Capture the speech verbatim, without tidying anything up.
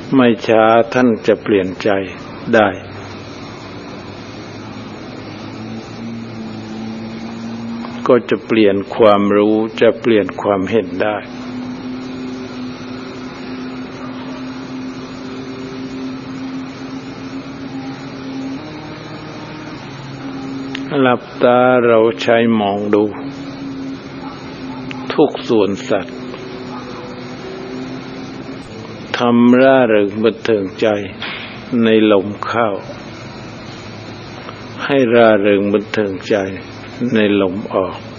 ไม่ช้าท่านจะเปลี่ยนใจได้ก็จะเปลี่ยนความรู้จะเปลี่ยนความเห็นได้หลับตาเราใช้มองดูทุกส่วนสัตว์ทำร่าเริงบันเทิงใจในลมเข้าให้ร่าเริงบันเทิงใจในลมออก